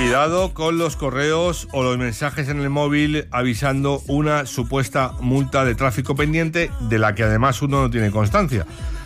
Cuidado con los correos o los mensajes en el móvil avisando una supuesta multa de tráfico pendiente de la que además uno no tiene constancia.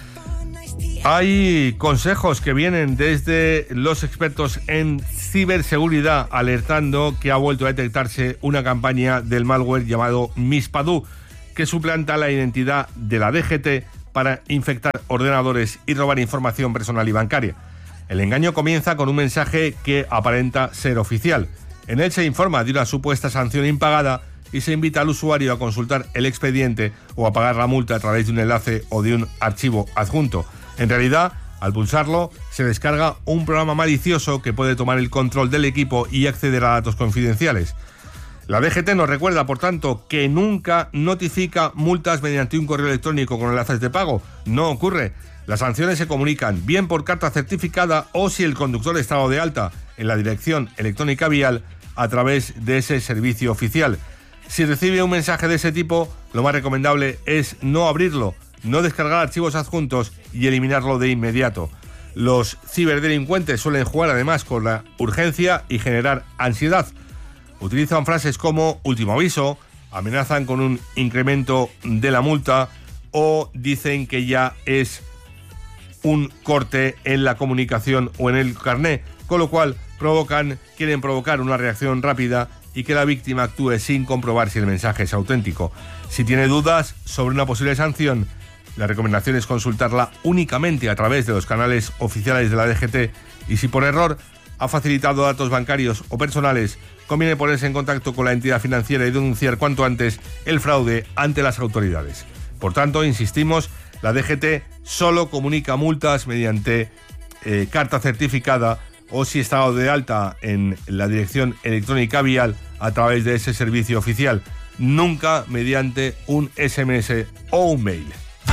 Hay consejos que vienen desde los expertos en ciberseguridad alertando que ha vuelto a detectarse una campaña del malware llamado Mispadoo, que suplanta la identidad de la DGT para infectar ordenadores y robar información personal y bancaria. El engaño comienza con un mensaje que aparenta ser oficial. En él se informa de una supuesta sanción impagada y se invita al usuario a consultar el expediente o a pagar la multa a través de un enlace o de un archivo adjunto. En realidad, al pulsarlo, se descarga un programa malicioso que puede tomar el control del equipo y acceder a datos confidenciales. La DGT nos recuerda, por tanto, que nunca notifica multas mediante un correo electrónico con enlaces de pago. No ocurre. Las sanciones se comunican bien por carta certificada o, si el conductor está dado de alta en la dirección electrónica vial, a través de ese servicio oficial. Si recibe un mensaje de ese tipo, lo más recomendable es no abrirlo, no descargar archivos adjuntos y eliminarlo de inmediato. Los ciberdelincuentes suelen jugar además con la urgencia y generar ansiedad. Utilizan frases como último aviso, amenazan con un incremento de la multa o dicen que ya es un corte en la comunicación o en el carné, con lo cual quieren provocar una reacción rápida y que la víctima actúe sin comprobar si el mensaje es auténtico. Si tiene dudas sobre una posible sanción, la recomendación es consultarla únicamente a través de los canales oficiales de la DGT y si por error ha facilitado datos bancarios o personales, conviene ponerse en contacto con la entidad financiera y denunciar cuanto antes el fraude ante las autoridades. Por tanto, insistimos, la DGT solo comunica multas mediante carta certificada o si está dado de alta en la dirección electrónica vial a través de ese servicio oficial, nunca mediante un SMS o un mail.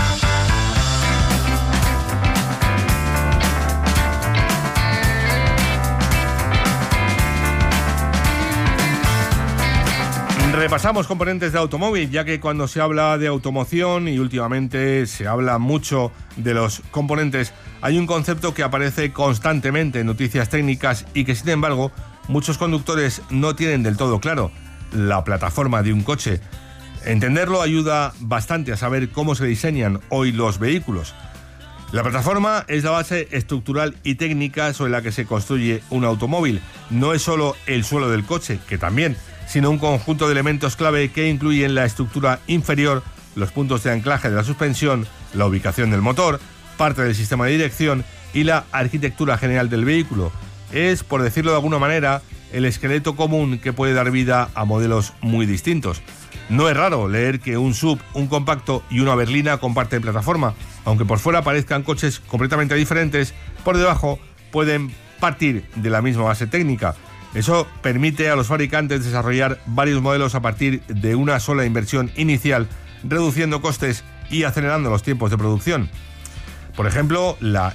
Repasamos componentes de automóvil, ya que cuando se habla de automoción y últimamente se habla mucho de los componentes, hay un concepto que aparece constantemente en noticias técnicas y que, sin embargo, muchos conductores no tienen del todo claro: la plataforma de un coche. Entenderlo ayuda bastante a saber cómo se diseñan hoy los vehículos. La plataforma es la base estructural y técnica sobre la que se construye un automóvil. No es solo el suelo del coche, que también, sino un conjunto de elementos clave que incluyen la estructura inferior, los puntos de anclaje de la suspensión, la ubicación del motor, parte del sistema de dirección y la arquitectura general del vehículo. Es, por decirlo de alguna manera, el esqueleto común que puede dar vida a modelos muy distintos. No es raro leer que un SUV, un compacto y una berlina comparten plataforma. Aunque por fuera parezcan coches completamente diferentes, por debajo pueden partir de la misma base técnica. Eso permite a los fabricantes desarrollar varios modelos a partir de una sola inversión inicial, reduciendo costes y acelerando los tiempos de producción. Por ejemplo, la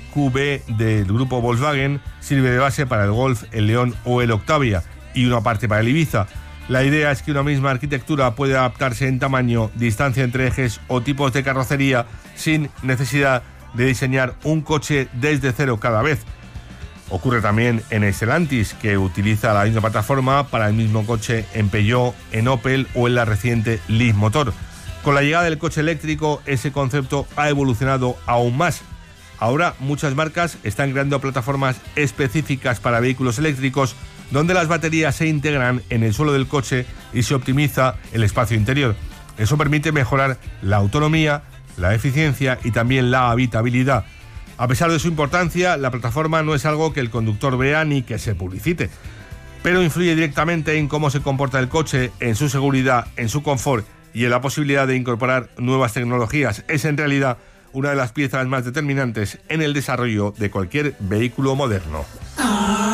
MQB del grupo Volkswagen sirve de base para el Golf, el León o el Octavia, y una parte para el Ibiza. La idea es que una misma arquitectura puede adaptarse en tamaño, distancia entre ejes o tipos de carrocería sin necesidad de diseñar un coche desde cero cada vez. Ocurre también en Stellantis, que utiliza la misma plataforma para el mismo coche en Peugeot, en Opel o en la reciente Leapmotor. Con la llegada del coche eléctrico, ese concepto ha evolucionado aún más. Ahora muchas marcas están creando plataformas específicas para vehículos eléctricos, donde las baterías se integran en el suelo del coche y se optimiza el espacio interior. Eso permite mejorar la autonomía, la eficiencia y también la habitabilidad. A pesar de su importancia, la plataforma no es algo que el conductor vea ni que se publicite, pero influye directamente en cómo se comporta el coche, en su seguridad, en su confort y en la posibilidad de incorporar nuevas tecnologías. Es en realidad una de las piezas más determinantes en el desarrollo de cualquier vehículo moderno.